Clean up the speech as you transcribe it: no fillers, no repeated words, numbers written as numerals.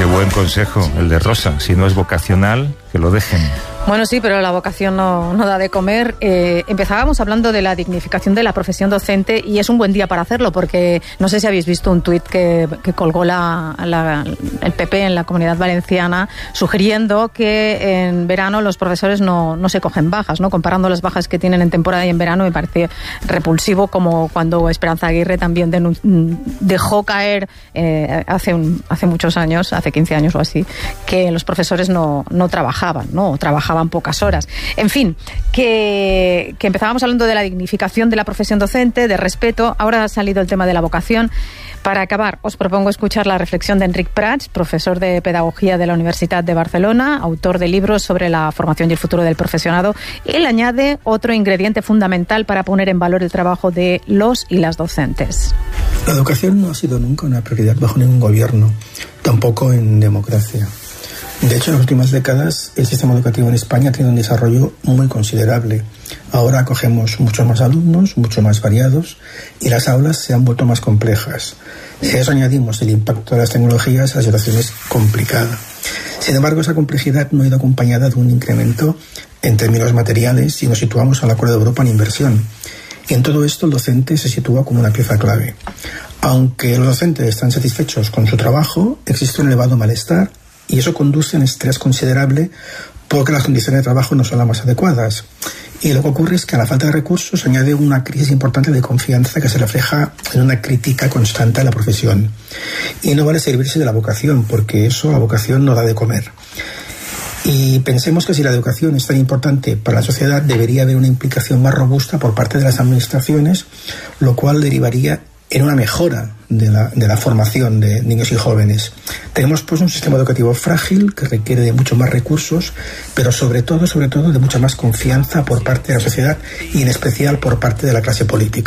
buen consejo, el de Rosa. Si no es vocacional, que lo dejen. Bueno, sí, pero la vocación no da de comer. Empezábamos hablando de la dignificación de la profesión docente y es un buen día para hacerlo porque no sé si habéis visto un tuit que colgó el PP en la Comunidad Valenciana sugiriendo que en verano los profesores no se cogen bajas, ¿no? Comparando las bajas que tienen en temporada y en verano me parece repulsivo, como cuando Esperanza Aguirre también dejó caer hace muchos años, hace 15 años o así, que los profesores no trabajaban, ¿no? O trabajaban pocas horas. En fin, que empezábamos hablando de la dignificación de la profesión docente, de respeto. Ahora ha salido el tema de la vocación. Para acabar, os propongo escuchar la reflexión de Enric Prats, profesor de Pedagogía de la Universidad de Barcelona, autor de libros sobre la formación y el futuro del profesorado. Él añade otro ingrediente fundamental para poner en valor el trabajo de los y las docentes. La educación no ha sido nunca una prioridad bajo ningún gobierno, tampoco en democracia. De hecho, en las últimas décadas, el sistema educativo en España ha tenido un desarrollo muy considerable. Ahora acogemos muchos más alumnos, mucho más variados, y las aulas se han vuelto más complejas. Si a eso añadimos el impacto de las tecnologías, la situación es complicada. Sin embargo, esa complejidad no ha ido acompañada de un incremento en términos materiales y nos situamos a la cola de Europa en inversión. Y en todo esto, el docente se sitúa como una pieza clave. Aunque los docentes están satisfechos con su trabajo, existe un elevado malestar y eso conduce a un estrés considerable porque las condiciones de trabajo no son las más adecuadas. Y lo que ocurre es que a la falta de recursos se añade una crisis importante de confianza que se refleja en una crítica constante a la profesión. Y no vale servirse de la vocación, porque eso, la vocación no da de comer. Y pensemos que si la educación es tan importante para la sociedad, debería haber una implicación más robusta por parte de las administraciones, lo cual derivaría en una mejora de la formación de niños y jóvenes. Tenemos pues un sistema educativo frágil que requiere de muchos más recursos, pero sobre todo de mucha más confianza por parte de la sociedad y en especial por parte de la clase política.